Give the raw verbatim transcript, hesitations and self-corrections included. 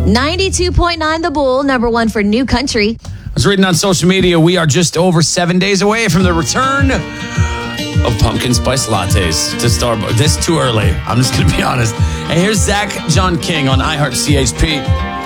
ninety-two point nine The Bull, number one for New Country. I was reading on social media, we are just over seven days away from the return of pumpkin spice lattes to Starbucks. This too early. I'm just going to be honest. And here's Zach John King on iHeart C H P.